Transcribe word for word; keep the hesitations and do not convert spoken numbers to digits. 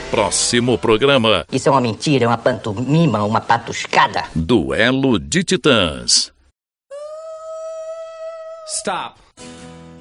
Próximo programa. Isso é uma mentira, é uma pantomima, uma patuscada. Duelo de Titãs. Stop.